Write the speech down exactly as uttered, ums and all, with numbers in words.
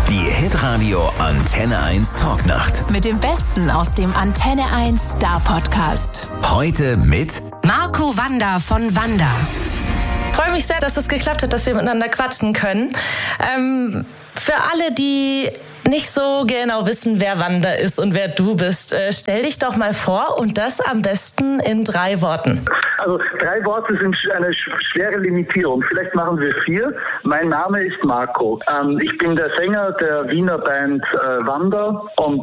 Die Hitradio Antenne eins Talknacht. Mit dem Besten aus dem Antenne eins Star Podcast. Heute mit Marco Wanda von Wanda. Ich freue mich sehr, dass es geklappt hat, dass wir miteinander quatschen können. Ähm, für alle, die nicht so genau wissen, wer Wanda ist und wer du bist, äh, stell dich doch mal vor und das am besten in drei Worten. Also drei Worte sind eine schwere Limitierung. Vielleicht machen wir vier. Mein Name ist Marco. Ähm, ich bin der Sänger der Wiener Band äh, Wanda und